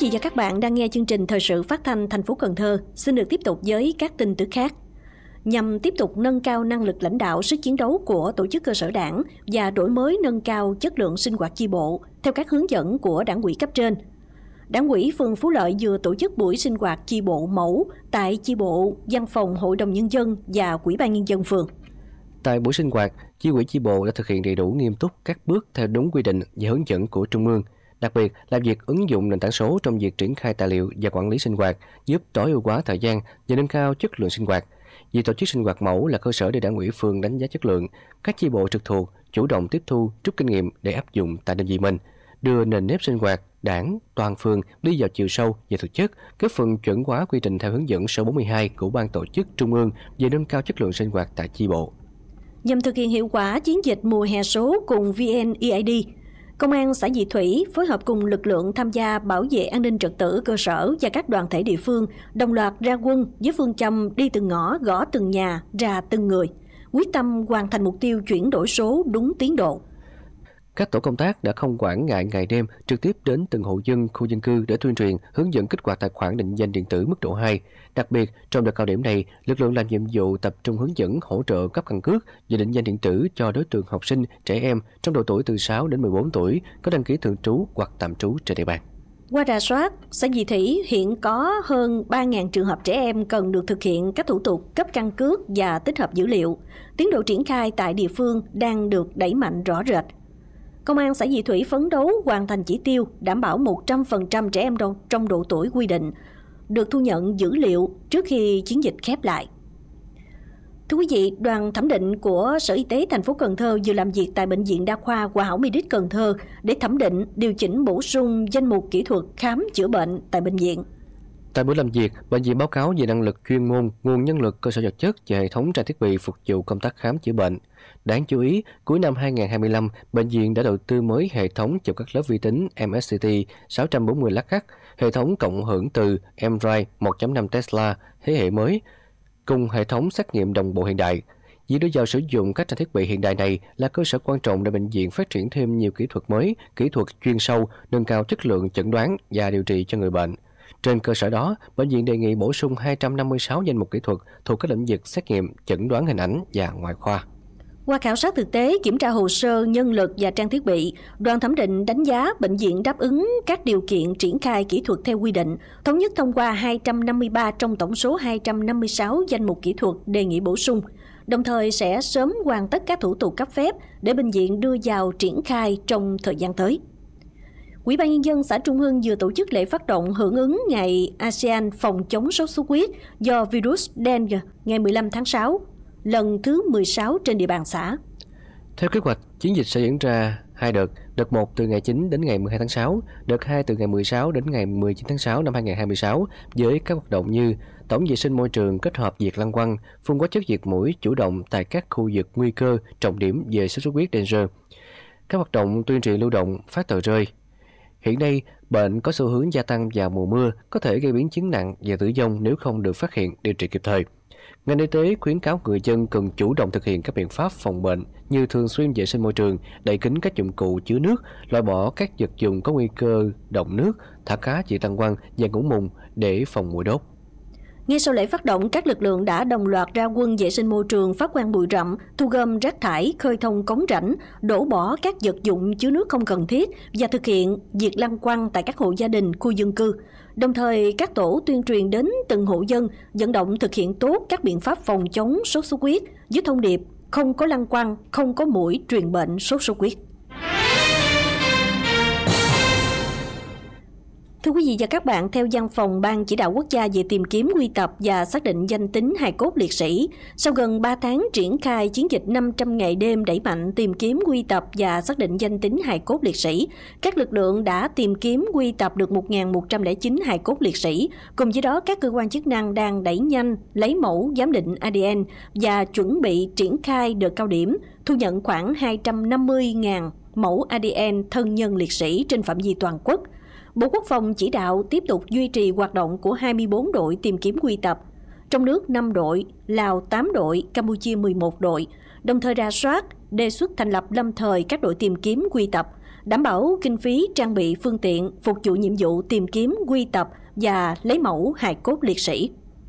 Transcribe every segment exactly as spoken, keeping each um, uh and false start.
vị và các bạn đang nghe chương trình thời sự phát thanh thành phố Cần Thơ. Xin được tiếp tục với các tin tức khác. Nhằm tiếp tục nâng cao năng lực lãnh đạo, sức chiến đấu của tổ chức cơ sở đảng và đổi mới nâng cao chất lượng sinh hoạt chi bộ theo các hướng dẫn của đảng ủy cấp trên, Đảng ủy phường Phú Lợi vừa tổ chức buổi sinh hoạt chi bộ mẫu tại chi bộ, văn phòng Hội đồng Nhân dân và Ủy ban Nhân dân phường. Tại buổi sinh hoạt, chi ủy chi bộ đã thực hiện đầy đủ nghiêm túc các bước theo đúng quy định và hướng dẫn của Trung ương. Đặc biệt là việc ứng dụng nền tảng số trong việc triển khai tài liệu và quản lý sinh hoạt, giúp tối ưu hóa thời gian và nâng cao chất lượng sinh hoạt. Việc tổ chức sinh hoạt mẫu là cơ sở để đảng ủy phường đánh giá chất lượng, các chi bộ trực thuộc chủ động tiếp thu, rút kinh nghiệm để áp dụng tại đơn vị mình, đưa nền nếp sinh hoạt đảng toàn phường đi vào chiều sâu và thực chất, góp phần chuẩn hóa quy trình theo hướng dẫn số bốn mươi hai của Ban tổ chức Trung ương về nâng cao chất lượng sinh hoạt tại chi bộ. Nhằm thực hiện hiệu quả chiến dịch mùa hè số cùng vê en e i đê, Công an xã Dị Thủy phối hợp cùng lực lượng tham gia bảo vệ an ninh trật tự cơ sở và các đoàn thể địa phương đồng loạt ra quân với phương châm đi từng ngõ, gõ từng nhà, ra từng người, quyết tâm hoàn thành mục tiêu chuyển đổi số đúng tiến độ. Các tổ công tác đã không quản ngại ngày đêm trực tiếp đến từng hộ dân, khu dân cư để tuyên truyền, hướng dẫn kích hoạt tài khoản định danh điện tử mức độ hai. Đặc biệt, trong đợt cao điểm này, lực lượng làm nhiệm vụ tập trung hướng dẫn hỗ trợ cấp căn cước và định danh điện tử cho đối tượng học sinh, trẻ em trong độ tuổi từ sáu đến mười bốn tuổi có đăng ký thường trú hoặc tạm trú trên địa bàn. Qua rà soát, xã Dị Thủy hiện có hơn ba nghìn trường hợp trẻ em cần được thực hiện các thủ tục cấp căn cước và tích hợp dữ liệu. Tiến độ triển khai tại địa phương đang được đẩy mạnh rõ rệt. Công an xã Dị Thủy phấn đấu hoàn thành chỉ tiêu đảm bảo một trăm phần trăm trẻ em trong độ tuổi quy định được thu nhận dữ liệu trước khi chiến dịch khép lại. Thưa quý vị, đoàn thẩm định của Sở Y tế thành phố Cần Thơ vừa làm việc tại Bệnh viện Đa khoa Khoa học Medic Cần Thơ để thẩm định, điều chỉnh bổ sung danh mục kỹ thuật khám chữa bệnh tại bệnh viện. Tại buổi làm việc, bệnh viện báo cáo về năng lực chuyên môn, nguồn nhân lực, cơ sở vật chất và hệ thống trang thiết bị phục vụ công tác khám chữa bệnh. Đáng chú ý, cuối năm hai không hai lăm, bệnh viện đã đầu tư mới hệ thống chụp các lớp vi tính em ét xê tê sáu trăm bốn mươi lát cắt, hệ thống cộng hưởng từ em rờ i một chấm năm Tesla thế hệ mới, cùng hệ thống xét nghiệm đồng bộ hiện đại. Việc đưa vào sử dụng các trang thiết bị hiện đại này là cơ sở quan trọng để bệnh viện phát triển thêm nhiều kỹ thuật mới, kỹ thuật chuyên sâu, nâng cao chất lượng chẩn đoán và điều trị cho người bệnh. Trên cơ sở đó, bệnh viện đề nghị bổ sung hai trăm năm mươi sáu danh mục kỹ thuật thuộc các lĩnh vực xét nghiệm, chẩn đoán hình ảnh và ngoại khoa. Qua khảo sát thực tế, kiểm tra hồ sơ, nhân lực và trang thiết bị, đoàn thẩm định đánh giá bệnh viện đáp ứng các điều kiện triển khai kỹ thuật theo quy định, thống nhất thông qua hai trăm năm mươi ba trong tổng số hai trăm năm mươi sáu danh mục kỹ thuật đề nghị bổ sung, đồng thời sẽ sớm hoàn tất các thủ tục cấp phép để bệnh viện đưa vào triển khai trong thời gian tới. Ủy ban Nhân dân xã Trung Hưng vừa tổ chức lễ phát động hưởng ứng Ngày a sê an phòng chống sốt xuất huyết do virus dengue ngày mười lăm tháng sáu, lần thứ mười sáu trên địa bàn xã. Theo kế hoạch, chiến dịch sẽ diễn ra hai đợt, đợt một từ ngày chín đến ngày mười hai tháng sáu, đợt hai từ ngày mười sáu đến ngày mười chín tháng sáu năm hai không hai sáu với các hoạt động như tổng vệ sinh môi trường kết hợp diệt lăng quăng, phun hóa chất diệt muỗi chủ động tại các khu vực nguy cơ trọng điểm về sốt xuất huyết dengue. Các hoạt động tuyên truyền lưu động, phát tờ rơi. Hiện nay, bệnh có xu hướng gia tăng vào mùa mưa, có thể gây biến chứng nặng và tử vong nếu không được phát hiện, điều trị kịp thời. Ngành y tế khuyến cáo người dân cần chủ động thực hiện các biện pháp phòng bệnh như thường xuyên vệ sinh môi trường, đậy kín các dụng cụ chứa nước, loại bỏ các vật dụng có nguy cơ đọng nước, thả cá diệt lăng quăng và ngủ mùng để phòng muỗi đốt. Ngay sau lễ phát động, các lực lượng đã đồng loạt ra quân vệ sinh môi trường, phát quang bụi rậm, thu gom rác thải, khơi thông cống rãnh, đổ bỏ các vật dụng chứa nước không cần thiết và thực hiện diệt lăng quăng tại các hộ gia đình, khu dân cư. Đồng thời, các tổ tuyên truyền đến từng hộ dân, vận động thực hiện tốt các biện pháp phòng chống sốt xuất huyết với thông điệp không có lăng quăng, không có muỗi truyền bệnh sốt xuất huyết. Thưa quý vị và các bạn, theo Văn phòng Ban Chỉ đạo Quốc gia về tìm kiếm, quy tập và xác định danh tính hài cốt liệt sĩ, sau gần ba tháng triển khai chiến dịch năm trăm ngày đêm đẩy mạnh tìm kiếm, quy tập và xác định danh tính hài cốt liệt sĩ, các lực lượng đã tìm kiếm, quy tập được một nghìn một trăm lẻ chín hài cốt liệt sĩ. Cùng với đó, các cơ quan chức năng đang đẩy nhanh lấy mẫu giám định a đê en và chuẩn bị triển khai đợt cao điểm, thu nhận khoảng hai trăm năm mươi nghìn mẫu a đê en thân nhân liệt sĩ trên phạm vi toàn quốc. Bộ Quốc phòng chỉ đạo tiếp tục duy trì hoạt động của hai mươi bốn đội tìm kiếm quy tập, trong nước năm đội, Lào tám đội, Campuchia mười một đội, đồng thời rà soát, đề xuất thành lập lâm thời các đội tìm kiếm quy tập, đảm bảo kinh phí trang bị phương tiện phục vụ nhiệm vụ tìm kiếm, quy tập và lấy mẫu hài cốt liệt sĩ.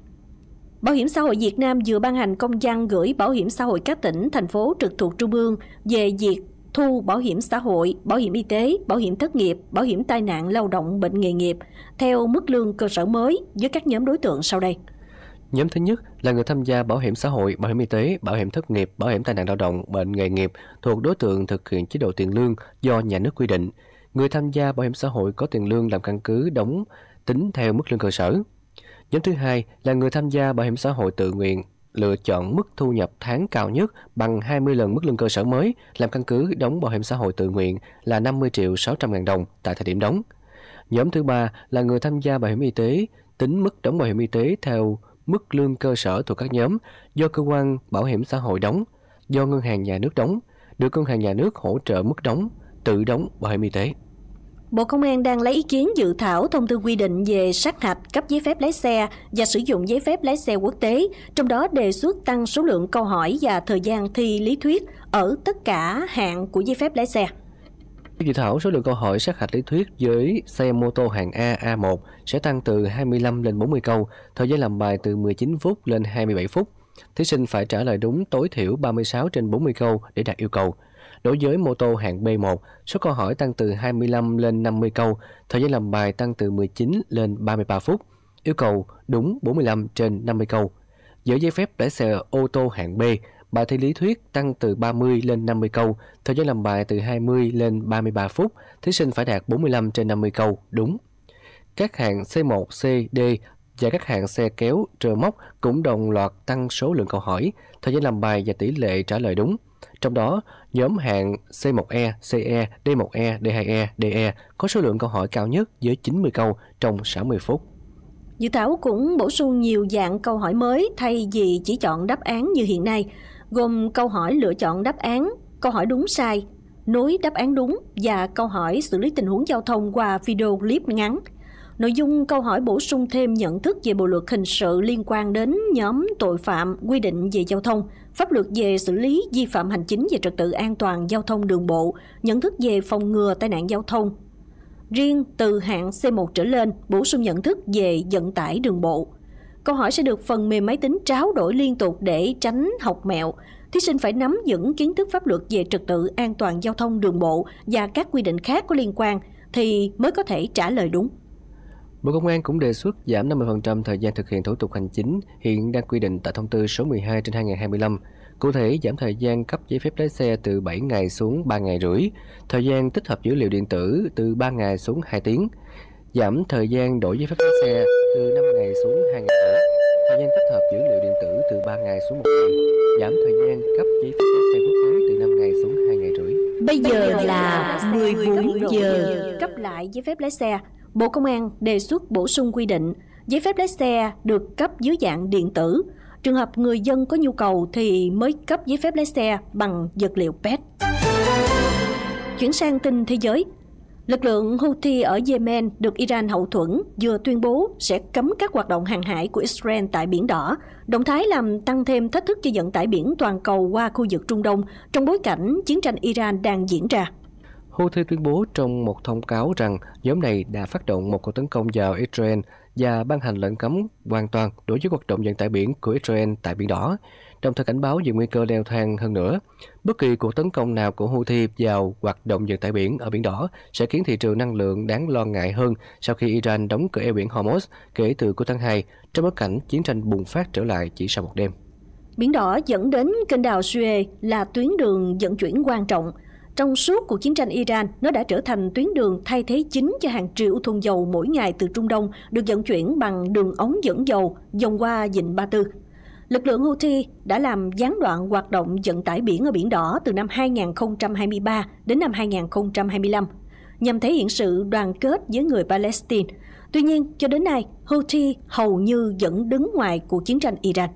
Bảo hiểm xã hội Việt Nam vừa ban hành công văn gửi Bảo hiểm xã hội các tỉnh, thành phố trực thuộc Trung ương về việc thu bảo hiểm xã hội, bảo hiểm y tế, bảo hiểm thất nghiệp, bảo hiểm tai nạn lao động, bệnh nghề nghiệp theo mức lương cơ sở mới với các nhóm đối tượng sau đây. Nhóm thứ nhất là người tham gia bảo hiểm xã hội, bảo hiểm y tế, bảo hiểm thất nghiệp, bảo hiểm tai nạn lao động, bệnh nghề nghiệp thuộc đối tượng thực hiện chế độ tiền lương do nhà nước quy định. Người tham gia bảo hiểm xã hội có tiền lương làm căn cứ đóng tính theo mức lương cơ sở. Nhóm thứ hai là người tham gia bảo hiểm xã hội tự nguyện, lựa chọn mức thu nhập tháng cao nhất bằng hai mươi lần mức lương cơ sở mới làm căn cứ đóng bảo hiểm xã hội tự nguyện là năm mươi triệu sáu trăm ngàn đồng tại thời điểm đóng. Nhóm thứ ba là người tham gia bảo hiểm y tế, tính mức đóng bảo hiểm y tế theo mức lương cơ sở thuộc các nhóm do cơ quan bảo hiểm xã hội đóng, do ngân hàng nhà nước đóng, được ngân hàng nhà nước hỗ trợ mức đóng, tự đóng bảo hiểm y tế. Bộ Công an đang lấy ý kiến dự thảo thông tư quy định về sát hạch cấp giấy phép lái xe và sử dụng giấy phép lái xe quốc tế, trong đó đề xuất tăng số lượng câu hỏi và thời gian thi lý thuyết ở tất cả hạng của giấy phép lái xe. Dự thảo số lượng câu hỏi sát hạch lý thuyết với xe mô tô hạng A, A một sẽ tăng từ hai mươi lăm lên bốn mươi câu, thời gian làm bài từ mười chín phút lên hai mươi bảy phút. Thí sinh phải trả lời đúng tối thiểu ba mươi sáu trên bốn mươi câu để đạt yêu cầu. Đối với mô tô hạng B một, số câu hỏi tăng từ hai mươi lăm lên năm mươi câu, thời gian làm bài tăng từ mười chín lên ba mươi ba phút. Yêu cầu đúng bốn mươi lăm trên năm mươi câu. Với giấy phép lái xe ô tô hạng B, bài thi lý thuyết tăng từ ba mươi lên năm mươi câu, thời gian làm bài từ hai mươi lên ba mươi ba phút, thí sinh phải đạt bốn mươi lăm trên năm mươi câu đúng. Các hạng C một, C, D và các hạng xe kéo, trơ móc cũng đồng loạt tăng số lượng câu hỏi, thời gian làm bài và tỷ lệ trả lời đúng. Trong đó, nhóm hạng C một E, xê e, D một E, D hai E, đê e có số lượng câu hỏi cao nhất với chín mươi câu trong sáu mươi phút. Dự thảo cũng bổ sung nhiều dạng câu hỏi mới thay vì chỉ chọn đáp án như hiện nay, gồm câu hỏi lựa chọn đáp án, câu hỏi đúng sai, nối đáp án đúng và câu hỏi xử lý tình huống giao thông qua video clip ngắn. Nội dung câu hỏi bổ sung thêm nhận thức về bộ luật hình sự liên quan đến nhóm tội phạm, quy định về giao thông, pháp luật về xử lý vi phạm hành chính về trật tự an toàn giao thông đường bộ, nhận thức về phòng ngừa tai nạn giao thông. Riêng từ hạng C một trở lên, bổ sung nhận thức về vận tải đường bộ. Câu hỏi sẽ được phần mềm máy tính tráo đổi liên tục để tránh học mẹo. Thí sinh phải nắm vững kiến thức pháp luật về trật tự an toàn giao thông đường bộ và các quy định khác có liên quan thì mới có thể trả lời đúng. Bộ Công an cũng đề xuất giảm năm mươi phần trăm thời gian thực hiện thủ tục hành chính hiện đang quy định tại thông tư số mười hai trên hai nghìn không trăm hai mươi lăm. Cụ thể, giảm thời gian cấp giấy phép lái xe từ bảy ngày xuống ba ngày rưỡi, thời gian tích hợp dữ liệu điện tử từ ba ngày xuống hai tiếng, giảm thời gian đổi giấy phép lái xe từ năm ngày xuống hai ngày rưỡi, thời gian tích hợp dữ liệu điện tử từ ba ngày xuống một ngày, giảm thời gian cấp giấy phép lái xe quốc tế từ năm ngày xuống hai ngày rưỡi. Bây giờ là mười bốn giờ. Cấp lại giấy phép lái xe, Bộ Công an đề xuất bổ sung quy định giấy phép lái xe được cấp dưới dạng điện tử. Trường hợp người dân có nhu cầu thì mới cấp giấy phép lái xe bằng vật liệu pê e tê. Chuyển sang tin thế giới. Lực lượng Houthi ở Yemen được Iran hậu thuẫn vừa tuyên bố sẽ cấm các hoạt động hàng hải của Israel tại Biển Đỏ, động thái làm tăng thêm thách thức cho vận tải biển toàn cầu qua khu vực Trung Đông trong bối cảnh chiến tranh Iran đang diễn ra. Houthi tuyên bố trong một thông cáo rằng nhóm này đã phát động một cuộc tấn công vào Israel và ban hành lệnh cấm hoàn toàn đối với hoạt động vận tải biển của Israel tại Biển Đỏ, đồng thời cảnh báo về nguy cơ leo thang hơn nữa. Bất kỳ cuộc tấn công nào của Houthi vào hoạt động vận tải biển ở Biển Đỏ sẽ khiến thị trường năng lượng đáng lo ngại hơn sau khi Iran đóng cửa eo biển Hormuz kể từ cuối tháng hai, trong bối cảnh chiến tranh bùng phát trở lại chỉ sau một đêm. Biển Đỏ dẫn đến kênh đào Suez là tuyến đường vận chuyển quan trọng. Trong suốt cuộc chiến tranh Iran, nó đã trở thành tuyến đường thay thế chính cho hàng triệu thùng dầu mỗi ngày từ Trung Đông được vận chuyển bằng đường ống dẫn dầu vòng qua Vịnh Ba Tư. Lực lượng Houthi đã làm gián đoạn hoạt động vận tải biển ở Biển Đỏ từ năm hai nghìn không trăm hai mươi ba đến năm hai nghìn không trăm hai mươi lăm, nhằm thể hiện sự đoàn kết với người Palestine. Tuy nhiên, cho đến nay, Houthi hầu như vẫn đứng ngoài cuộc chiến tranh Iran.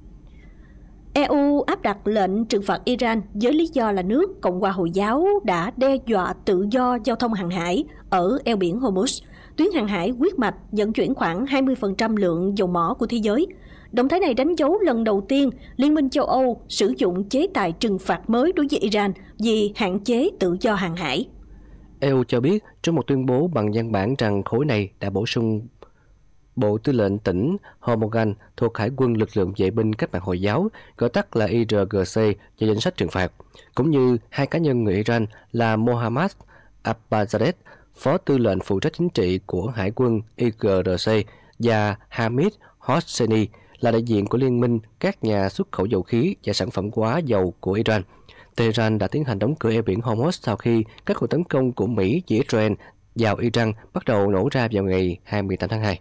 e u áp đặt lệnh trừng phạt Iran với lý do là nước Cộng hòa Hồi giáo đã đe dọa tự do giao thông hàng hải ở eo biển Hormuz, tuyến hàng hải huyết mạch vận chuyển khoảng hai mươi phần trăm lượng dầu mỏ của thế giới. Động thái này đánh dấu lần đầu tiên Liên minh châu Âu sử dụng chế tài trừng phạt mới đối với Iran vì hạn chế tự do hàng hải. e u cho biết trong một tuyên bố bằng văn bản rằng khối này đã bổ sung Bộ Tư lệnh tỉnh Hormozgan thuộc Hải quân lực lượng vệ binh cách mạng Hồi giáo, gọi tắt là i rờ giê xê, vào danh sách trừng phạt, cũng như hai cá nhân người Iran là Mohammad Abbaszadeh, Phó Tư lệnh phụ trách chính trị của Hải quân i rờ xê, và Hamid Hosseini là đại diện của Liên minh các nhà xuất khẩu dầu khí và sản phẩm hóa dầu của Iran. Tehran đã tiến hành đóng cửa eo biển Hormuz sau khi các cuộc tấn công của Mỹ và Israel vào Iran bắt đầu nổ ra vào ngày hai mươi tám tháng hai.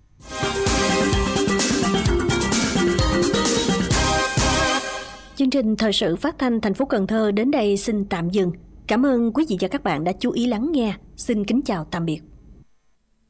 Chương trình thời sự phát thanh thành phố Cần Thơ đến đây xin tạm dừng. Cảm ơn quý vị và các bạn đã chú ý lắng nghe. Xin kính chào tạm biệt.